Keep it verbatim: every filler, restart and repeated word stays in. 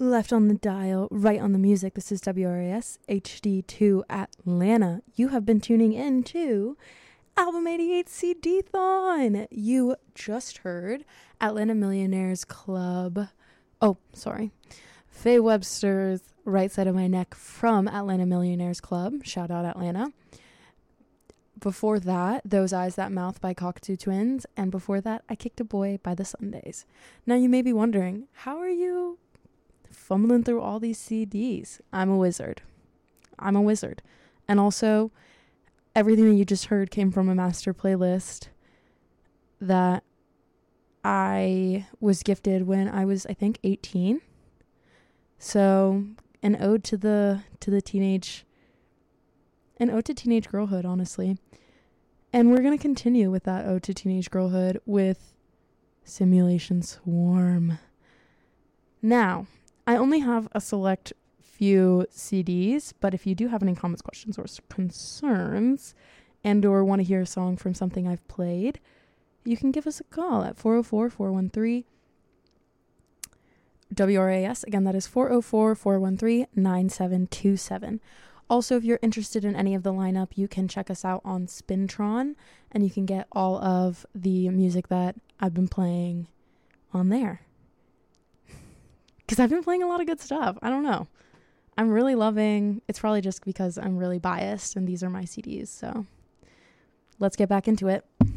Left on the dial, right on the music. This is W R A S H D two Atlanta. You have been tuning in to Album eighty-eight C D-thon. You just heard Atlanta Millionaires Club. Oh, sorry. Faye Webster's Right Side of My Neck from Atlanta Millionaires Club. Shout out Atlanta. Before that, Those Eyes That Mouth by Cockatoo Twins. And before that, I Kicked a Boy by the Sundays. Now you may be wondering, how are you fumbling through all these C Ds? I'm a wizard. I'm a wizard. And also, everything that you just heard came from a master playlist that I was gifted when I was, I think, eighteen. So, an ode to the to the teenage, an ode to teenage girlhood, honestly. And we're going to continue with that ode to teenage girlhood with Simulation Swarm. Now, I only have a select few C Ds, but if you do have any comments, questions, or concerns, and or want to hear a song from something I've played, you can give us a call at four oh four, four one three, W R A S. Again, that is four oh four, four one three, nine seven two seven. Also, if you're interested in any of the lineup, you can check us out on Spintron, and you can get all of the music that I've been playing on there. Because I've been playing a lot of good stuff. I don't know. I'm really loving, it's probably just because I'm really biased and these are my C Ds. So let's get back into it.